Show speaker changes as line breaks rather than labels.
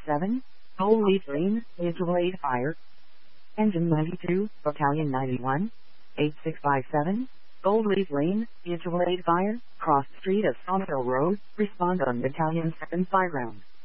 7, Goldleaf Lane, mutual aid fire. Engine 92, Battalion 91, 8657, Goldleaf Lane, mutual aid fire, cross street of Somerville Road, respond on Battalion 2nd Fireground.